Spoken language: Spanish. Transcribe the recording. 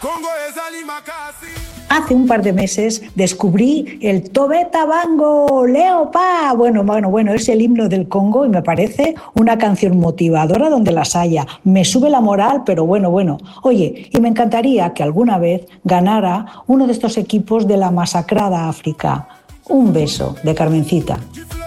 Hace un par de meses descubrí el Tobeta Bango Leopa. Bueno, es el himno del Congo y me parece una canción motivadora donde las haya. Me sube la moral, pero bueno. Oye, y me encantaría que alguna vez ganara uno de estos equipos de la masacrada África. Un beso de Carmencita.